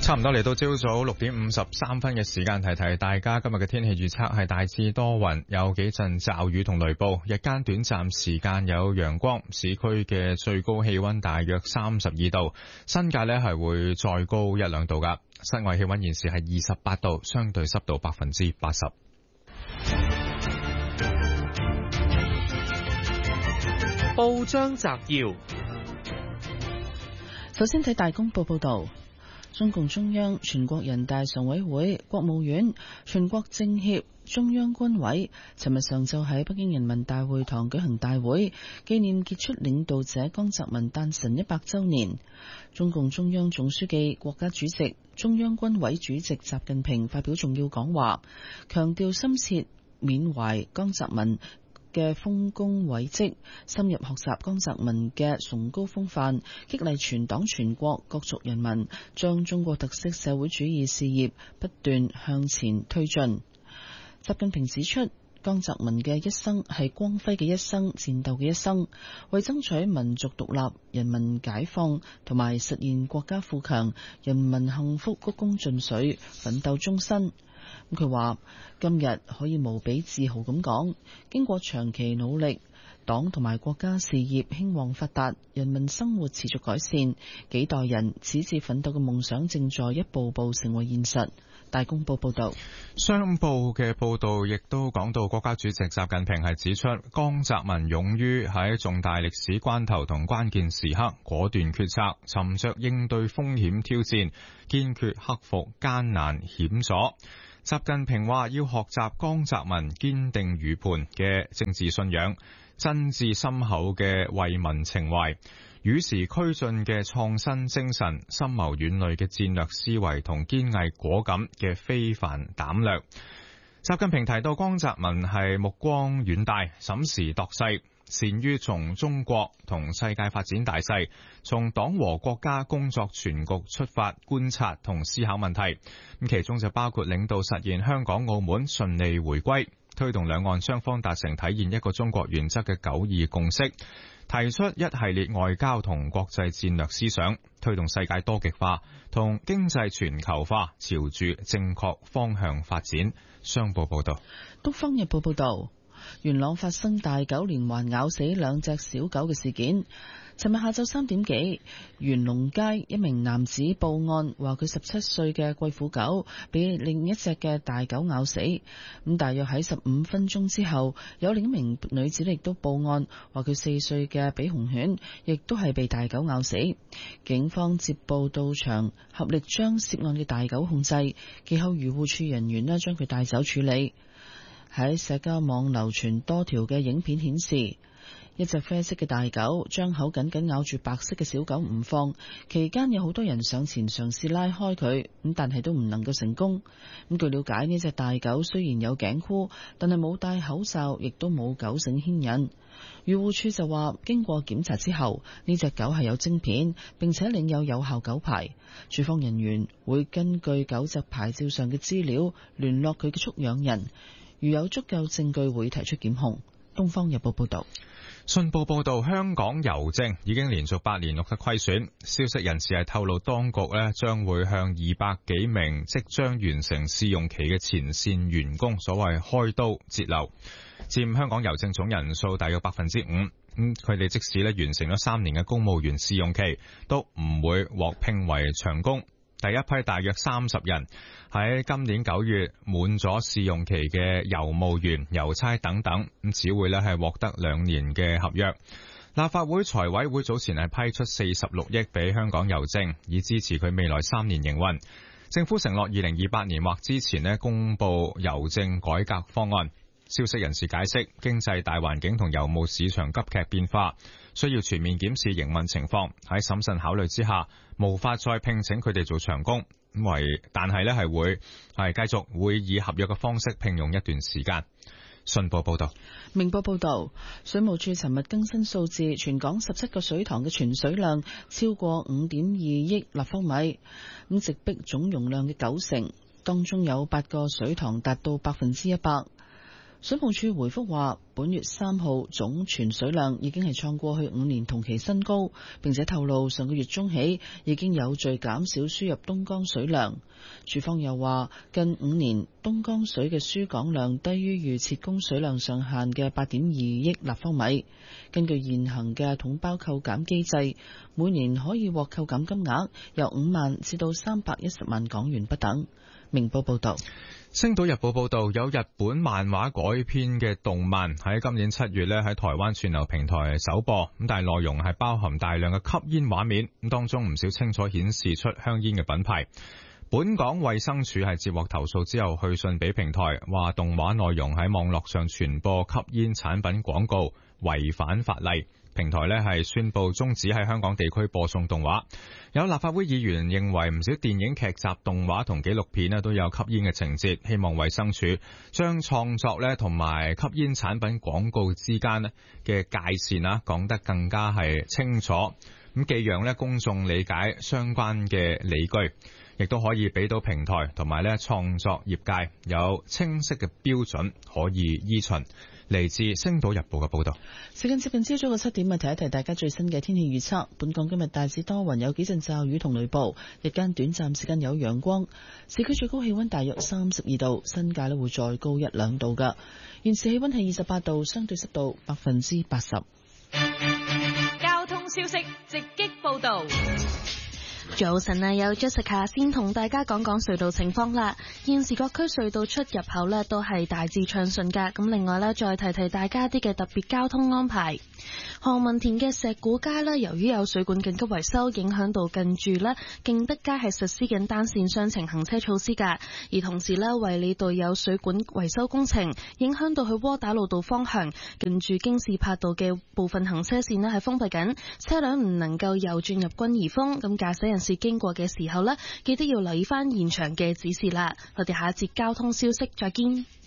差唔多嚟到朝早6:53嘅時間，提提大家今日嘅天氣預測係大致多雲，有幾陣驟雨同雷暴，日間短暫時間有陽光，市區嘅最高氣溫大約32度，新界呢係會再高1-2度噶。室外氣溫現時係28度，相對濕度80%。 報章摘要， 首先睇大公報報道。中共中央、全國人大常委會、國務院、全國政協、中央軍委尋日上晝喺北京人民大會堂舉行大會，紀念傑出領導者江澤民誕辰100週年。中共中央總書記、國家主席、中央軍委主席習近平發表重要講話，強調深切緬懷江澤民嘅豐功偉績，深入學習江澤民嘅崇高風範，激勵全黨全國各族人民將中國特色社會主義事業不斷向前推進。習近平指出，江澤民嘅一生係光輝嘅一生，戰鬥嘅一生，為爭取民族獨立、人民解放同埋實現國家富強、人民幸福鞠躬盡瘁，奮鬥終身。佢話今日可以無比自豪咁講，經過長期努力，黨同埋國家事業興旺發達，人民生活持續改善，幾代人矢志奮鬥嘅夢想正在一步步成為現實。大公報報道， 商報嘅報道亦都講到，國家主席習近平係指出，江澤民勇於喺重大歷史關頭同關鍵時刻果斷決策，沉着應對風險挑戰，堅決克服艱難險阻。習近平話要學習江澤民堅定如磐嘅政治信仰、真摯深厚嘅為民情懷、與時俱進嘅創新精神、深謀遠慮嘅戰略思維同堅毅果敢嘅非凡膽略。習近平提到，江澤民係目光遠大、審時度勢，善於從中國同世界發展大勢、從黨和國家工作全局出發觀察同思考問題。咁其中就包括領導實現香港澳門順利回歸，推動兩岸雙方達成體現一個中國原則嘅9·2共識，提出一系列外交同國際戰略思想，推動世界多極化同經濟全球化朝住正確方向發展。商報報道。 東方日報報道，元朗發生大狗連環咬死2隻小狗嘅事件。尋日下晝3點幾，元龍街一名男子報案，話佢17歲嘅貴婦狗被另一隻嘅大狗咬死。咁大約喺15分鐘之後，有另一名女子亦都報案，話佢4歲嘅比熊犬亦都係被大狗咬死。警方接報到場，合力將涉案嘅大狗控制，其後漁護處人員將佢帶走處理。喺社交網流傳多條嘅影片顯示，一隻啡色嘅大狗張口緊緊咬住白色嘅小狗唔放，期間有好多人上前嘗試拉開佢，但係都唔能夠成功。據了解，呢隻大狗雖然有頸箍，但係冇戴口罩，亦都冇狗繩牽引。漁護處就話，經過檢查之後，呢隻狗係有晶片，並且領有有效狗牌。處方人員會根據狗隻牌照上嘅資料聯絡佢嘅畜養人，如有足夠證據會提出檢控。東方日報報道。 信報報道，香港郵政已經連續8年錄得虧損。消息人士係透露，當局將會向200幾名即將完成試用期嘅前線員工所謂開刀節流，佔香港郵政總人數大約5%。佢哋即使完成咗3年嘅公務員試用期，都唔會獲聘為長工。第一批大約30人喺今年9月滿咗試用期嘅郵務員、郵差等等，只會係獲得2年嘅合約。立法會財委會早前係批出46億俾香港郵政，以支持佢未來3年營運。政府承諾2028年或之前公布郵政改革方案。消息人士解釋，經濟大環境同郵務市場急劇變化，需要全面檢視營運情況。喺審慎考慮之下，無法再聘請佢哋做長工，但係會繼續會以合約嘅方式聘用一段時間。信報報道。 明報報道，水務署尋日更新數字，全港17個水塘嘅存水量超過5.2億立方米，直逼總容量嘅90%，當中有8個水塘達到100%。 水務署回覆話，本月3號總存水量已經係創過去5年同期新高，並且透露上個月中起已經有序減少輸入東江水量。署方又話，近5年東江水嘅輸港量低於預設供水量上限嘅8.2億立方米。根據現行嘅統包扣減機制，每年可以獲扣減金額由5萬至到310萬港元不等。明報報道。 星島日報報道，有日本漫畫改編嘅動漫喺今年7月喺台灣串流平台首播，咁但係內容係包含大量嘅吸煙畫面，咁當中唔少清楚顯示出香煙嘅品牌。本港衛生署係接獲投訴之後去信俾平台，話動畫內容喺網絡上傳播吸煙產品廣告，違反法例。平台係宣布終止喺香港地區播送動畫。有立法會議員認為唔少電影劇集、動畫同紀錄片都有吸煙嘅情節，希望衛生署將創作同埋吸煙產品廣告之間嘅界線講得更加係清楚，咁既讓公眾理解相關嘅理據，亦都可以俾到平台同埋創作業界有清晰嘅標準可以依循。嚟自《星島日報》嘅報道。 時間接近朝早嘅7點，提一提大家最新嘅天氣預測。本港今日大致多雲，有幾陣驟雨同雷暴，日間短暫時間有陽光。市區最高氣溫大約32度，新界會再高1-2度㗎。現時氣溫係28度，相對濕度80%。 交通消息直擊報道。 早晨啊，有 Jessica 先同大家講講隧道情況啦。現時各區隧道出入口呢都係大致暢順噶。咁另外呢，再提提大家啲嘅特別交通安排。何文田嘅石鼓街呢，由於有水管緊急維修，影響到近住呢敬德街係實施緊單線雙程行車措施噶。而同時呢，衛理道有水管維修工程，影響到去窩打老道方向，近住京士柏道嘅部分行車線呢係封閉緊，車輛唔能夠右轉入軍怡峰。咁駕駛人士經過嘅時候呢，記得要留意翻現場嘅指示啦。我哋下一節交通消息再見。